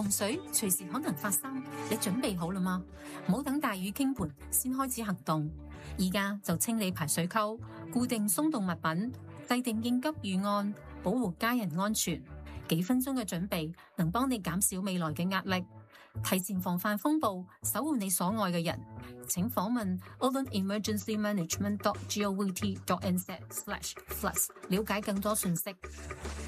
洪水隨時可能發生，你準備好了嗎？唔好等大雨傾盆先開始行動，而家就清理排水溝，固定鬆動物品，制定應急預案，保護家人安全。幾分鐘嘅準備能幫你減少未來嘅壓力，提前防範風暴，守護你所愛嘅人。請訪問 aucklandemergencymanagement.govt.nz/floods 了解更多信息。